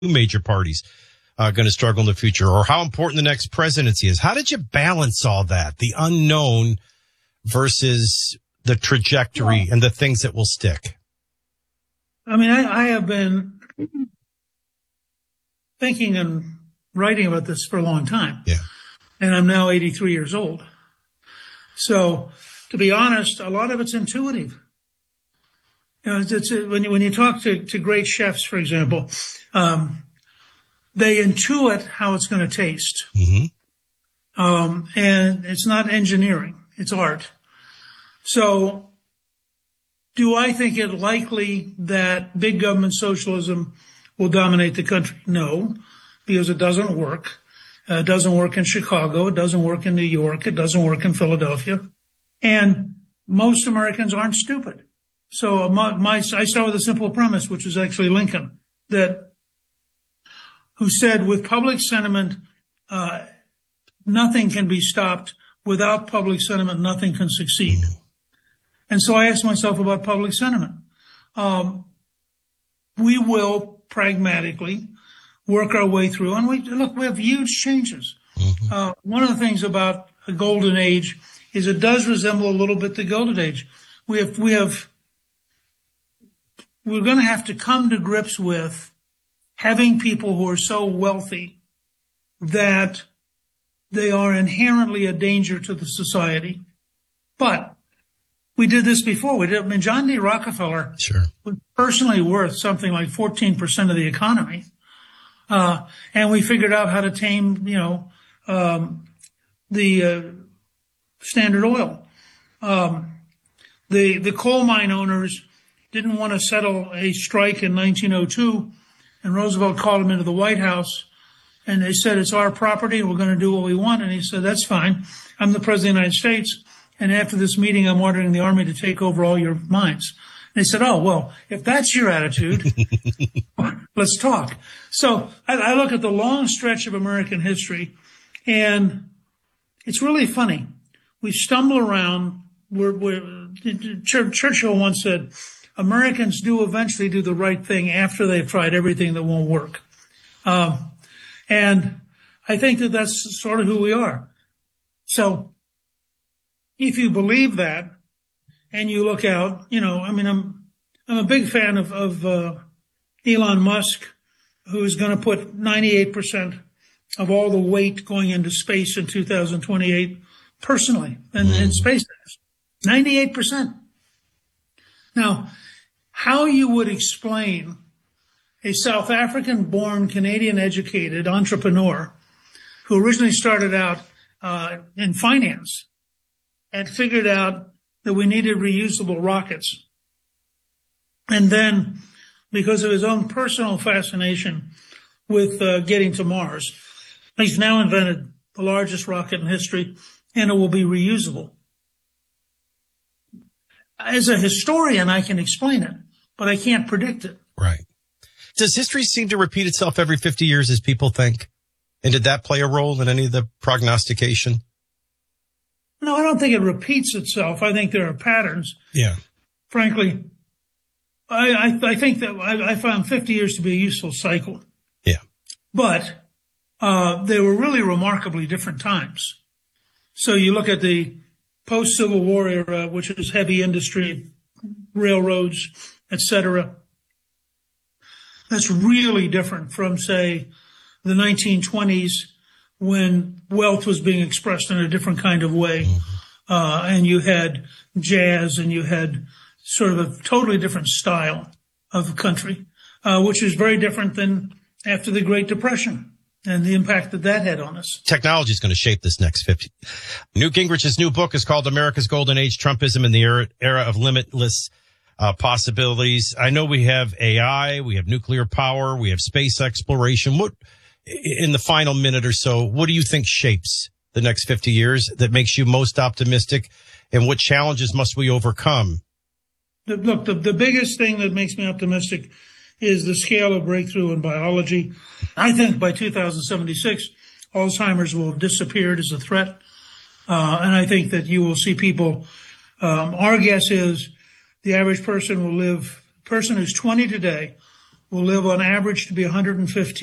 major parties going to struggle in the future, or how important the next presidency is. How did you balance all that, the unknown versus the trajectory and the things that will stick? I mean, I have been thinking and writing about this for a long time. Yeah. And I'm now 83 years old. So, to be honest, a lot of it's intuitive. You know, when you talk to great chefs, for example, they intuit how it's going to taste. Mm-hmm. And it's not engineering, it's art. So, do I think it likely that big government socialism will dominate the country? No, because it doesn't work. It doesn't work in Chicago. It doesn't work in New York. It doesn't work in Philadelphia. And most Americans aren't stupid. So I start with a simple premise, which is actually Lincoln, who said, with public sentiment, nothing can be stopped. Without public sentiment, nothing can succeed. And so I asked myself about public sentiment. We will pragmatically work our way through, and we have huge changes. Mm-hmm. One of the things about a golden age is it does resemble a little bit the Gilded Age. We're going to have to come to grips with having people who are so wealthy that they are inherently a danger to the society. But we did this before. John D. Rockefeller was personally worth something like 14% of the economy. And we figured out how to tame, the Standard Oil. The coal mine owners didn't want to settle a strike in 1902, and Roosevelt called them into the White House, and they said, it's our property, and we're going to do what we want. And he said, that's fine. I'm the President of the United States, and after this meeting, I'm ordering the Army to take over all your mines. And they said, oh, well, if that's your attitude, let's talk. So I look at the long stretch of American history, and it's really funny. We stumble around. Churchill once said, Americans do eventually do the right thing after they've tried everything that won't work. And I think that that's sort of who we are. So if you believe that and you look out, I'm a big fan of Elon Musk, who is going to put 98% of all the weight going into space in 2028 personally in SpaceX. 98%. Now, how you would explain a South African-born, Canadian-educated entrepreneur who originally started out in finance and figured out that we needed reusable rockets. And then, because of his own personal fascination with getting to Mars, he's now invented the largest rocket in history, and it will be reusable. As a historian, I can explain it, but I can't predict it. Right. Does history seem to repeat itself every 50 years as people think? And did that play a role in any of the prognostication? No, I don't think it repeats itself. I think there are patterns. Yeah. Frankly, I think that I found 50 years to be a useful cycle. Yeah. But they were really remarkably different times. So you look at the post-Civil War era, which is heavy industry, railroads, etc. That's really different from, say, the 1920s, when wealth was being expressed in a different kind of way. And you had jazz, and you had sort of a totally different style of country, which is very different than after the Great Depression and the impact that had on us. Technology is going to shape this next 50. Newt Gingrich's new book is called America's Golden Age, Trumpism in the Era of Limitless Possibilities. I know we have AI, we have nuclear power, we have space exploration. What, in the final minute or so, what do you think shapes the next 50 years that makes you most optimistic, and what challenges must we overcome? Look, the biggest thing that makes me optimistic is the scale of breakthrough in biology. I think by 2076, Alzheimer's will have disappeared as a threat. And I think that you will see people, our guess is the average person who's 20 today will live on average to be 115.